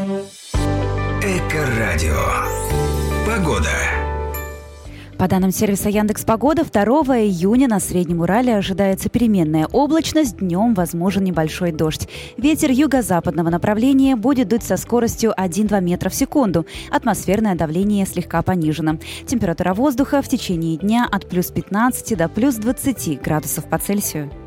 Эко-радио. Погода. По данным сервиса Яндекс.Погода, 2 июня на Среднем Урале ожидается переменная облачность, днем возможен небольшой дождь. Ветер юго-западного направления будет дуть со скоростью 1-2 метра в секунду. Атмосферное давление слегка понижено. Температура воздуха в течение дня от плюс 15 до плюс 20 градусов по Цельсию.